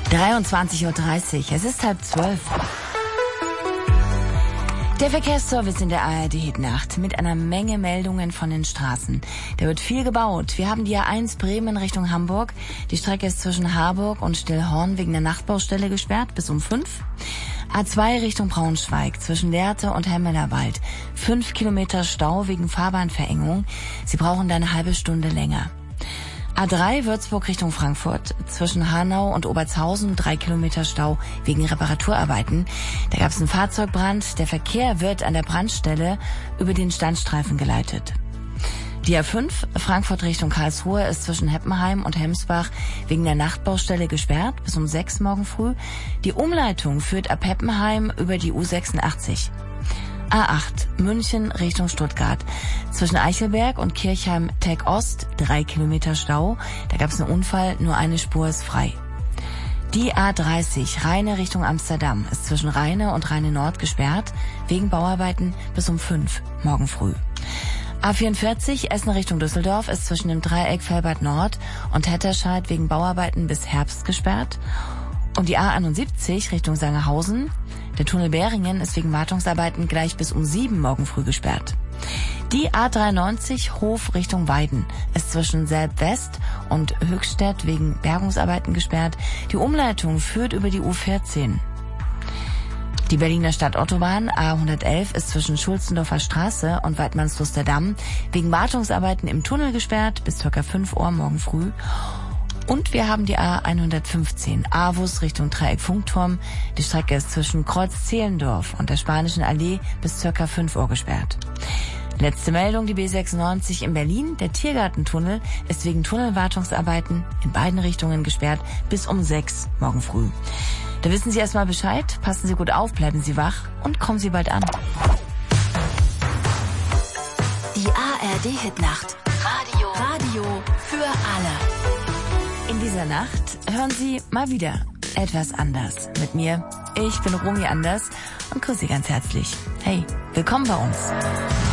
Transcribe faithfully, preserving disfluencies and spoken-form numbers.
dreiundzwanzig Uhr dreißig, es ist halb zwölf. Der Verkehrsservice in der A R D-Hitnacht mit einer Menge Meldungen von den Straßen. Da wird viel gebaut. Wir haben die A eins Bremen Richtung Hamburg. Die Strecke ist zwischen Harburg und Stillhorn wegen der Nachtbaustelle gesperrt bis um fünf. A zwei Richtung Braunschweig zwischen Lehrte und Hemmelerwald. Fünf Kilometer Stau wegen Fahrbahnverengung. Sie brauchen da eine halbe Stunde länger. A drei Würzburg Richtung Frankfurt zwischen Hanau und Obertshausen, drei Kilometer Stau wegen Reparaturarbeiten. Da gab es einen Fahrzeugbrand. Der Verkehr wird an der Brandstelle über den Standstreifen geleitet. Die A fünf Frankfurt Richtung Karlsruhe ist zwischen Heppenheim und Hemsbach wegen der Nachtbaustelle gesperrt bis um sechs morgen früh. Die Umleitung führt ab Heppenheim über die U sechsundachtzig. A acht München Richtung Stuttgart zwischen Eichelberg und Kirchheim-Teck Ost, drei Kilometer Stau. Da gab es einen Unfall, nur eine Spur ist frei. Die A dreißig Rheine Richtung Amsterdam ist zwischen Rheine und Rheine Nord gesperrt wegen Bauarbeiten bis um fünf morgen früh. A vierundvierzig Essen Richtung Düsseldorf ist zwischen dem Dreieck Velbert Nord und Hetterscheid wegen Bauarbeiten bis Herbst gesperrt. Und die A einundsiebzig Richtung Sangerhausen, der Tunnel Beringen ist wegen Wartungsarbeiten gleich bis um sieben morgen früh gesperrt. Die A dreiundneunzig Hof Richtung Weiden ist zwischen Selb West und Höchstädt wegen Bergungsarbeiten gesperrt. Die Umleitung führt über die U vierzehn. Die Berliner Stadtautobahn A hundertelf ist zwischen Schulzendorfer Straße und Weidmannsluster Damm wegen Wartungsarbeiten im Tunnel gesperrt bis ca. fünf Uhr morgen früh. Und wir haben die A hundertfünfzehn Avus Richtung Dreieck Funkturm. Die Strecke ist zwischen Kreuz Zehlendorf und der Spanischen Allee bis ca. fünf Uhr gesperrt. Letzte Meldung, die B sechsundneunzig in Berlin. Der Tiergartentunnel ist wegen Tunnelwartungsarbeiten in beiden Richtungen gesperrt bis um sechs morgen früh. Da wissen Sie erstmal Bescheid. Passen Sie gut auf, bleiben Sie wach und kommen Sie bald an. Die A R D-Hitnacht. Radio. Radio für alle. In dieser Nacht hören Sie mal wieder etwas anders mit mir. Ich bin Romy Anders und grüße Sie ganz herzlich. Hey, willkommen bei uns.